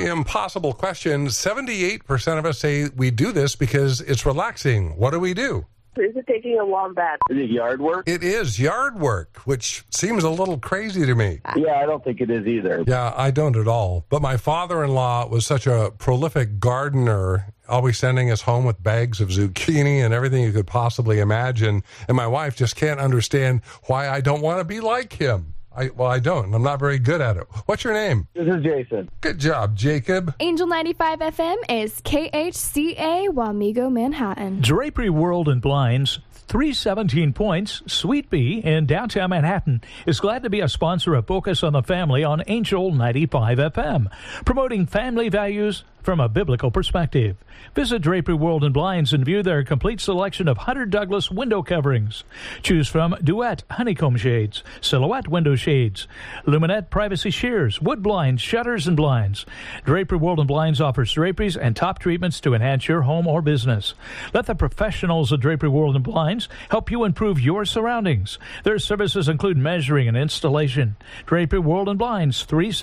impossible question. 78% of us say we do this because it's relaxing. What do we do? Is it taking a wombat? Is it yard work? It is yard work, which seems a little crazy to me. Yeah, I don't think it is either. Yeah, I don't at all. But my father-in-law was such a prolific gardener, always sending us home with bags of zucchini and everything you could possibly imagine. And my wife just can't understand why I don't want to be like him. I don't. I'm not very good at it. What's your name? This is Jason. Good job, Jacob. Angel 95 FM is KHCA Wamego, Manhattan. Drapery World and Blinds, 317 Points, Suite B in downtown Manhattan, is glad to be a sponsor of Focus on the Family on Angel 95 FM, promoting family values from a biblical perspective. Visit Drapery World and Blinds and view their complete selection of Hunter Douglas window coverings. Choose from Duet honeycomb shades, Silhouette window shades, Luminette privacy sheers, wood blinds, shutters, and blinds. Drapery World and Blinds offers draperies and top treatments to enhance your home or business. Let the professionals of Drapery World and Blinds help you improve your surroundings. Their services include measuring and installation. Drapery World and Blinds, 3